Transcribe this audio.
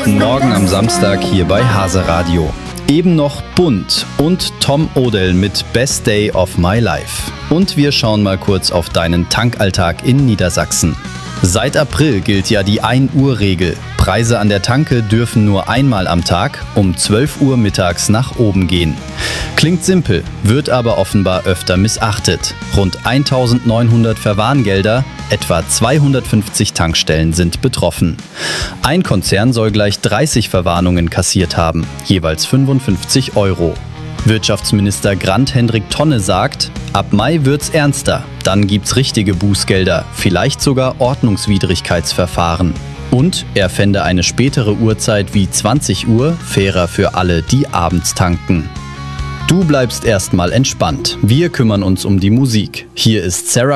Guten Morgen am Samstag hier bei Hase Radio. Eben noch Bunt und Tom Odell mit Best Day of My Life. Und wir schauen mal kurz auf deinen Tankalltag in Niedersachsen. Seit April gilt ja die 1-Uhr-Regel. Preise an der Tanke dürfen nur einmal am Tag um 12 Uhr mittags nach oben gehen. Klingt simpel, wird aber offenbar öfter missachtet. Rund 1900 Verwarngelder, etwa 250 Tankstellen sind betroffen. Ein Konzern soll gleich 30 Verwarnungen kassiert haben, jeweils 55 €. Wirtschaftsminister Grant-Hendrik Tonne sagt, ab Mai wird's ernster, dann gibt's richtige Bußgelder, vielleicht sogar Ordnungswidrigkeitsverfahren. Und er fände eine spätere Uhrzeit wie 20 Uhr fairer für alle, die abends tanken. Du bleibst erstmal entspannt. Wir kümmern uns um die Musik. Hier ist Sarah